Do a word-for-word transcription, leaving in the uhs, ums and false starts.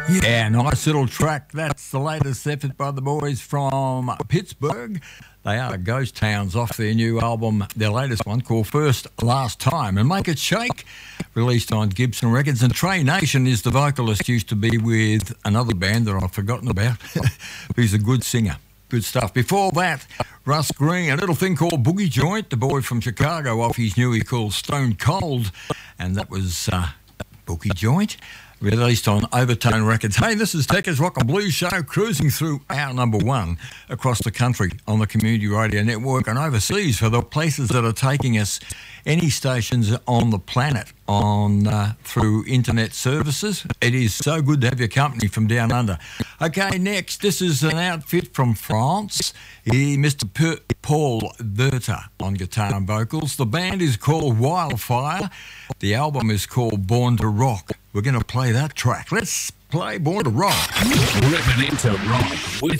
Yeah, nice little track. That's the latest effort by the boys from Pittsburgh. They are Ghost Towns off their new album, their latest one called First Last Time. And Make It Shake, released on Gibson Records. And Trey Nation is the vocalist, used to be with another band that I've forgotten about. He's a good singer. Good stuff. Before that, Russ Green, a little thing called Boogie Joint, the boy from Chicago off his new he called Stone Cold. And that was uh, Boogie Joint, released on Overtone Records. Hey, this is Tekka's Rock and Blues Show, cruising through our number one across the country on the Community Radio Network and overseas for the places that are taking us, any stations on the planet on uh, through internet services. It is so good to have your company from down under. Okay, next, this is an outfit from France. He, Mister P- Paul Berta on guitar and vocals. The band is called Wildfire. The album is called Born to Rock. We're going to play that track. Let's play Born to Rock. Ripping into rock with